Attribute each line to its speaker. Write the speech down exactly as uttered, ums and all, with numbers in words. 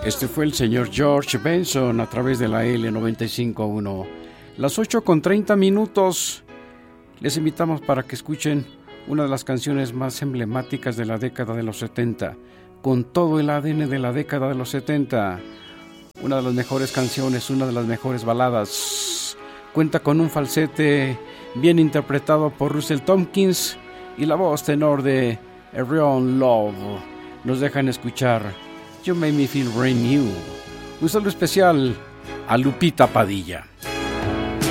Speaker 1: Este fue el señor George Benson a través de la L noventa y cinco punto uno. Las ocho con treinta minutos. Les invitamos para que escuchen una de las canciones más emblemáticas de la década de los setenta, con todo el A D N de la década de los setenta. Una de las mejores canciones, una de las mejores baladas. Cuenta con un falsete bien interpretado por Russell Tompkins y la voz tenor de Arion Love. Nos dejan escuchar You Made Me Feel Brand New. Un saludo especial a Lupita Padilla.